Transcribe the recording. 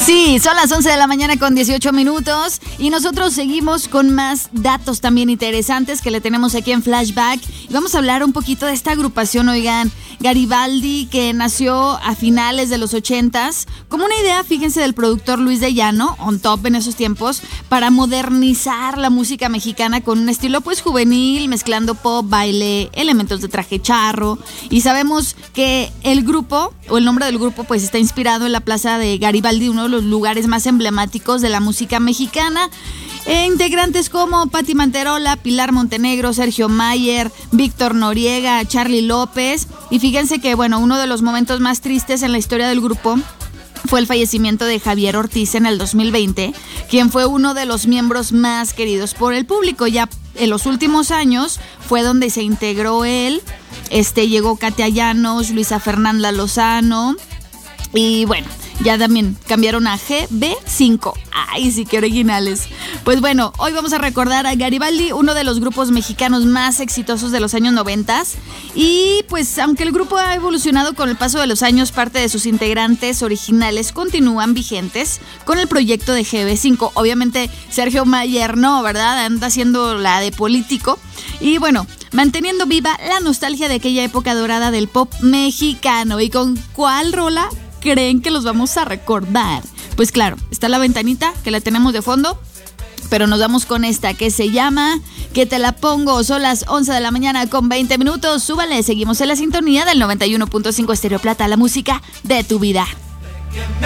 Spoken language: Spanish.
Sí, son las 11 de la mañana con 18 minutos y nosotros seguimos con más datos también interesantes que le tenemos aquí en Flashback. Y vamos a hablar un poquito de esta agrupación, oigan, Garibaldi, que nació a finales de los 80s como una idea, fíjense, del productor Luis de Llano, on top en esos tiempos, para modernizar la música mexicana con un estilo pues juvenil, mezclando pop, baile, elementos de traje charro. Y sabemos que el grupo, o el nombre del grupo, pues está inspirado en la plaza de Garibaldi, uno de los lugares más emblemáticos de la música mexicana. Integrantes como Pati Manterola, Pilar Montenegro, Sergio Mayer, Víctor Noriega, Charly López. Y fíjense que, bueno, uno de los momentos más tristes en la historia del grupo fue el fallecimiento de Javier Ortiz en el 2020, quien fue uno de los miembros más queridos por el público. Ya en los últimos años fue donde se integró él, llegó Katia Llanos, Luisa Fernanda Lozano y bueno, ya también cambiaron a GB5. ¡Ay, sí, qué originales! Pues bueno, hoy vamos a recordar a Garibaldi, uno de los grupos mexicanos más exitosos de los años 90. Y pues aunque el grupo ha evolucionado con el paso de los años, parte de sus integrantes originales continúan vigentes con el proyecto de GB5. Obviamente Sergio Mayer no, ¿verdad? Anda haciendo la de político. Y bueno, manteniendo viva la nostalgia de aquella época dorada del pop mexicano. ¿Y con cuál rola creen que los vamos a recordar? Pues claro, está La Ventanita, que la tenemos de fondo, pero nos vamos con esta que se llama Que te la pongo. Son las 11 de la mañana con 20 minutos. Súbale, seguimos en la sintonía del 91.5 Estéreo Plata, la música de tu vida.